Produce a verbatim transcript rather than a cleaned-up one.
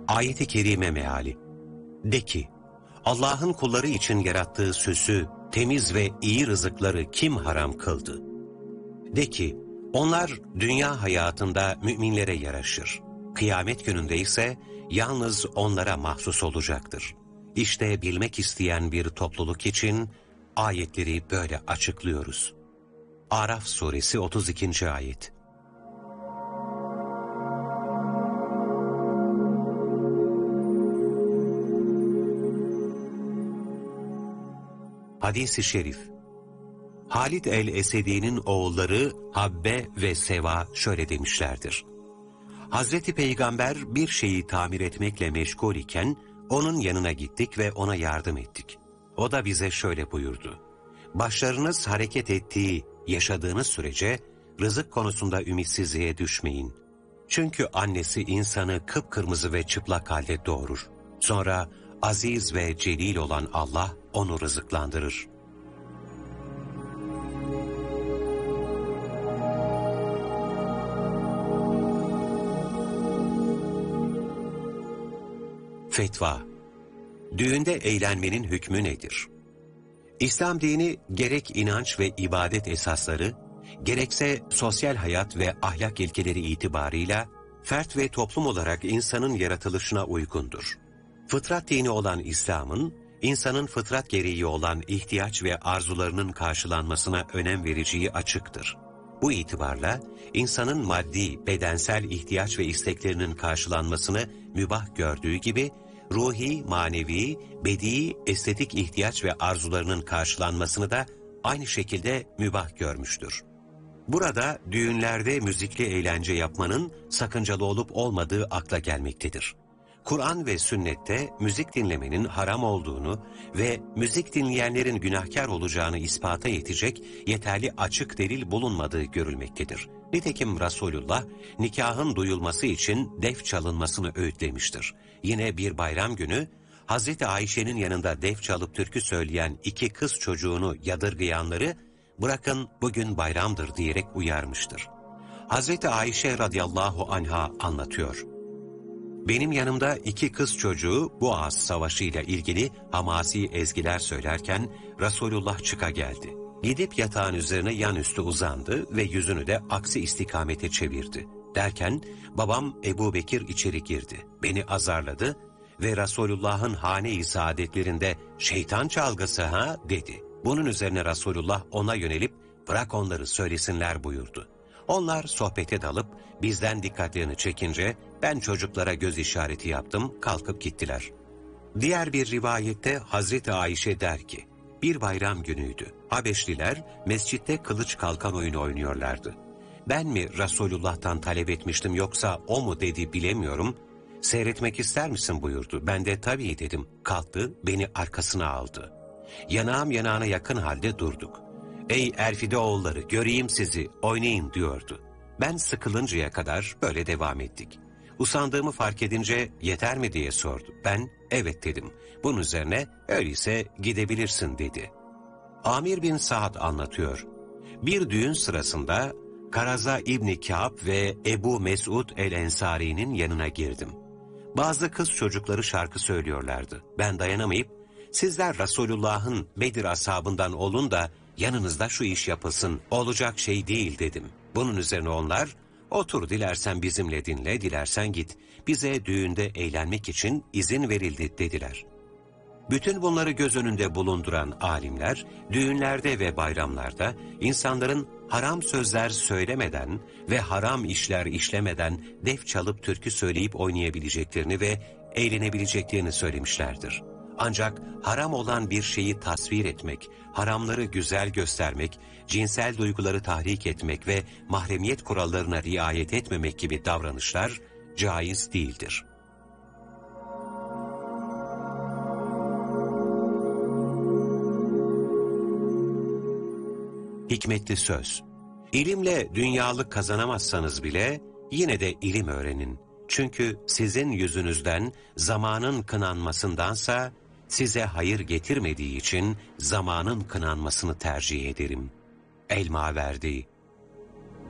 Ayet-i Kerime meali. De ki, Allah'ın kulları için yarattığı süsü, temiz ve iyi rızıkları kim haram kıldı? De ki, onlar dünya hayatında müminlere yaraşır. Kıyamet gününde ise yalnız onlara mahsus olacaktır. İşte bilmek isteyen bir topluluk için ayetleri böyle açıklıyoruz. Araf suresi otuz ikinci ayet. Hadis-i şerif. Halid el-Esedi'nin oğulları Habbe ve Seva şöyle demişlerdir. Hazreti Peygamber bir şeyi tamir etmekle meşgul iken onun yanına gittik ve ona yardım ettik. O da bize şöyle buyurdu. Başlarınız hareket ettiği, yaşadığınız sürece rızık konusunda ümitsizliğe düşmeyin. Çünkü annesi insanı kıpkırmızı ve çıplak halde doğurur. Sonra aziz ve celil olan Allah onu rızıklandırır. Fetva. Düğünde eğlenmenin hükmü nedir? İslam dini gerek inanç ve ibadet esasları, gerekse sosyal hayat ve ahlak ilkeleri itibarıyla fert ve toplum olarak insanın yaratılışına uygundur. Fıtrat dini olan İslam'ın, insanın fıtrat gereği olan ihtiyaç ve arzularının karşılanmasına önem vereceği açıktır. Bu itibarla insanın maddi, bedensel ihtiyaç ve isteklerinin karşılanmasını mübah gördüğü gibi, ruhi, manevi, bedi, estetik ihtiyaç ve arzularının karşılanmasını da aynı şekilde mübah görmüştür. Burada düğünlerde müzikli eğlence yapmanın sakıncalı olup olmadığı akla gelmektedir. Kur'an ve sünnette müzik dinlemenin haram olduğunu ve müzik dinleyenlerin günahkar olacağını ispata yetecek yeterli açık delil bulunmadığı görülmektedir. Nitekim Resulullah nikahın duyulması için def çalınmasını öğütlemiştir. Yine bir bayram günü Hazreti Ayşe'nin yanında def çalıp türkü söyleyen iki kız çocuğunu yadırgayanları bırakın bugün bayramdır diyerek uyarmıştır. Hazreti Ayşe radıyallahu anha anlatıyor. Benim yanımda iki kız çocuğu Boğaz Savaşı ile ilgili hamasi ezgiler söylerken Resulullah çıka geldi. Gidip yatağın üzerine yanüstü uzandı ve yüzünü de aksi istikamete çevirdi. Derken babam Ebu Bekir içeri girdi. Beni azarladı ve Resulullah'ın hane-i saadetlerinde şeytan çalgısı ha dedi. Bunun üzerine Resulullah ona yönelip bırak onları söylesinler buyurdu. Onlar sohbete dalıp bizden dikkatlerini çekince ben çocuklara göz işareti yaptım, kalkıp gittiler. Diğer bir rivayette Hazreti Ayşe der ki, bir bayram günüydü. Habeşliler mescitte kılıç kalkan oyunu oynuyorlardı. Ben mi Resulullah'tan talep etmiştim yoksa o mu dedi bilemiyorum. Seyretmek ister misin buyurdu. Ben de tabii dedim. Kalktı, beni arkasına aldı. Yanağım yanağına yakın halde durduk. Ey Erfide oğulları göreyim sizi, oynayın diyordu. Ben sıkılıncaya kadar böyle devam ettik. Usandığımı fark edince yeter mi diye sordu. Ben evet dedim. Bunun üzerine öyleyse gidebilirsin dedi. Amir bin Saad anlatıyor. Bir düğün sırasında Karaza İbni Kâb ve Ebu Mesud el-Ensari'nin yanına girdim. Bazı kız çocukları şarkı söylüyorlardı. Ben dayanamayıp sizler Resulullah'ın Bedir ashabından olun da yanınızda şu iş yapılsın, olacak şey değil dedim. Bunun üzerine onlar, otur dilersen bizimle dinle, dilersen git. Bize düğünde eğlenmek için izin verildi dediler. Bütün bunları göz önünde bulunduran alimler, düğünlerde ve bayramlarda insanların haram sözler söylemeden ve haram işler işlemeden def çalıp türkü söyleyip oynayabileceklerini ve eğlenebileceklerini söylemişlerdir. Ancak haram olan bir şeyi tasvir etmek, haramları güzel göstermek, cinsel duyguları tahrik etmek ve mahremiyet kurallarına riayet etmemek gibi davranışlar caiz değildir. Hikmetli söz. İlimle dünyalık kazanamazsanız bile yine de ilim öğrenin. Çünkü sizin yüzünüzden zamanın kınanmasındansa size hayır getirmediği için zamanın kınanmasını tercih ederim. El-Maverdi